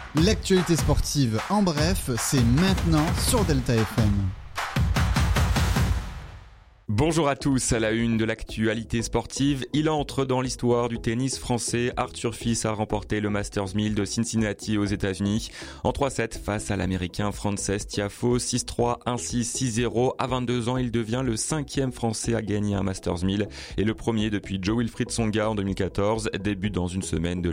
L'actualité sportive en bref, c'est maintenant sur Delta FM. Bonjour à tous, à la une de l'actualité sportive, il entre dans l'histoire du tennis français. Arthur Fils a remporté le Masters 1000 de Cincinnati aux États-Unis en 3-7 face à l'Américain Frances Tiafoe, 6-3, 1-6, 6-0. À 22 ans, il devient le 5e Français à gagner un Masters 1000 et le premier depuis Joe Wilfried Tsonga en 2014. Début dans une semaine de